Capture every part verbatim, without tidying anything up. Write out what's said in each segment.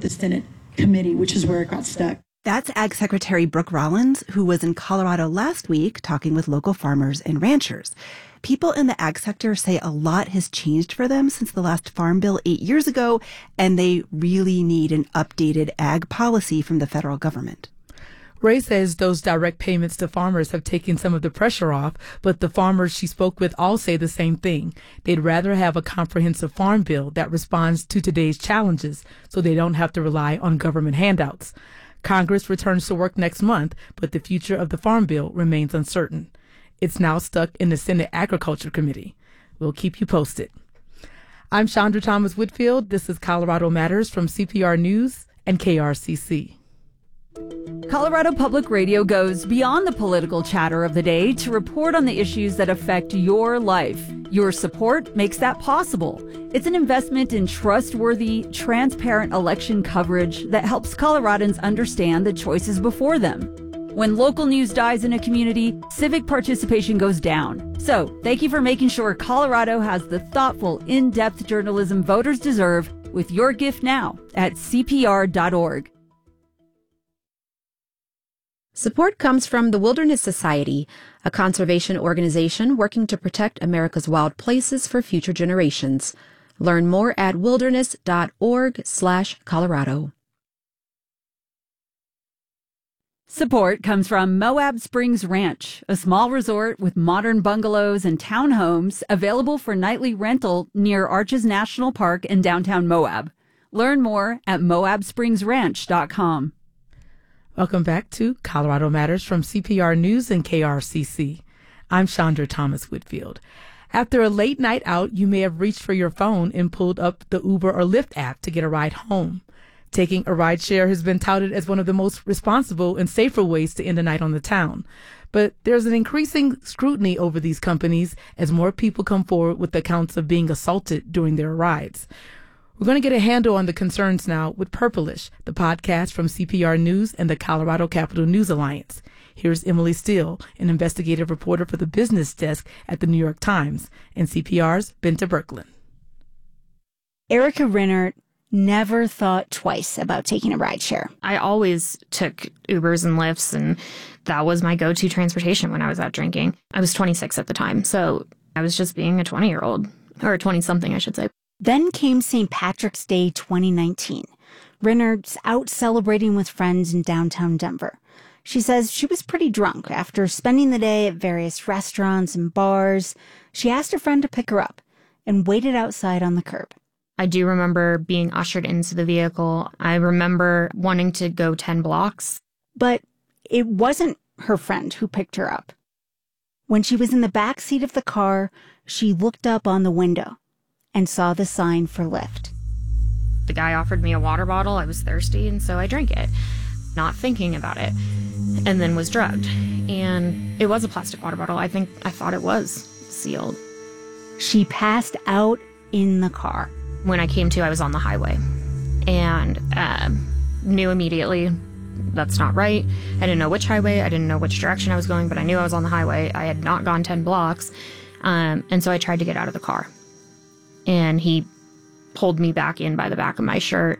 the Senate committee, which is where it got stuck. That's Ag Secretary Brooke Rollins, who was in Colorado last week talking with local farmers and ranchers. People in the ag sector say a lot has changed for them since the last farm bill eight years ago, and they really need an updated ag policy from the federal government. Ray says those direct payments to farmers have taken some of the pressure off, but the farmers she spoke with all say the same thing. They'd rather have a comprehensive farm bill that responds to today's challenges so they don't have to rely on government handouts. Congress returns to work next month, but the future of the farm bill remains uncertain. It's now stuck in the Senate Agriculture Committee. We'll keep you posted. I'm Chandra Thomas Whitfield. This is Colorado Matters from C P R News and K R C C. Colorado Public Radio goes beyond the political chatter of the day to report on the issues that affect your life. Your support makes that possible. It's an investment in trustworthy, transparent election coverage that helps Coloradans understand the choices before them. When local news dies in a community, civic participation goes down. So, thank you for making sure Colorado has the thoughtful, in-depth journalism voters deserve with your gift now at C P R dot org. Support comes from the Wilderness Society, a conservation organization working to protect America's wild places for future generations. Learn more at wilderness dot org slash Colorado. Support comes from Moab Springs Ranch, a small resort with modern bungalows and townhomes available for nightly rental near Arches National Park in downtown Moab. Learn more at moab springs ranch dot com. Welcome back to Colorado Matters from C P R News and K R C C. I'm Chandra Thomas Whitfield. After a late night out, you may have reached for your phone and pulled up the Uber or Lyft app to get a ride home. Taking a ride share has been touted as one of the most responsible and safer ways to end a night on the town. But there's an increasing scrutiny over these companies as more people come forward with accounts of being assaulted during their rides. We're going to get a handle on the concerns now with Purplish, the podcast from C P R News and the Colorado Capital News Alliance. Here's Emily Steele, an investigative reporter for the business desk at the New York Times, and C P R's Benta Birkeland. Erica Rinnert never thought twice about taking a rideshare. I always took Ubers and Lyfts, and that was my go-to transportation when I was out drinking. I was twenty-six at the time, so I was just being a twenty-year-old, or a twenty-something, I should say. Then came Saint Patrick's Day twenty nineteen. Rinnert's out celebrating with friends in downtown Denver. She says she was pretty drunk after spending the day at various restaurants and bars. She asked a friend to pick her up and waited outside on the curb. I do remember being ushered into the vehicle. I remember wanting to go ten blocks. But it wasn't her friend who picked her up. When she was in the back seat of the car, she looked up on the window and saw the sign for Lyft. The guy offered me a water bottle. I was thirsty, and so I drank it, not thinking about it, and then was drugged. And it was a plastic water bottle. I think I thought it was sealed. She passed out in the car. When I came to, I was on the highway, and uh, knew immediately that's not right. I didn't know which highway. I didn't know which direction I was going, but I knew I was on the highway. I had not gone ten blocks, um, and so I tried to get out of the car. And he pulled me back in by the back of my shirt.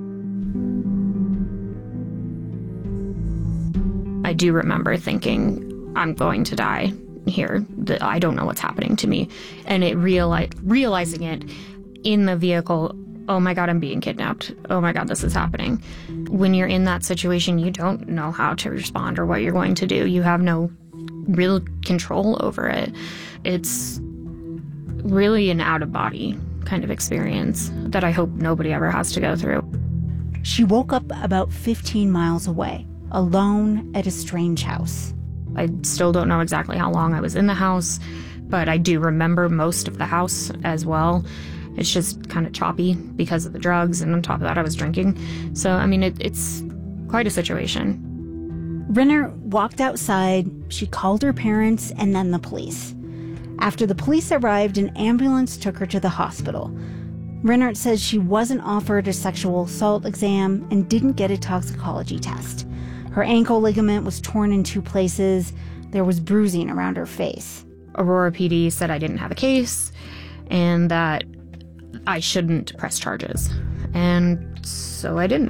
I do remember thinking, I'm going to die here. I don't know what's happening to me. And it reali- realizing it in the vehicle, oh my God, I'm being kidnapped. Oh my God, this is happening. When you're in that situation, you don't know how to respond or what you're going to do. You have no real control over it. It's really an out-of-body kind of experience that I hope nobody ever has to go through. She woke up about fifteen miles away, alone at a strange house. I still don't know exactly how long I was in the house, but I do remember most of the house as well. It's just kind of choppy because of the drugs, and on top of that, I was drinking. So, I mean, it, it's quite a situation. Rinnert walked outside, she called her parents, and then the police. After the police arrived, an ambulance took her to the hospital. Rinnert says she wasn't offered a sexual assault exam and didn't get a toxicology test. Her ankle ligament was torn in two places. There was bruising around her face. Aurora P D said I didn't have a case and that I shouldn't press charges. And so I didn't.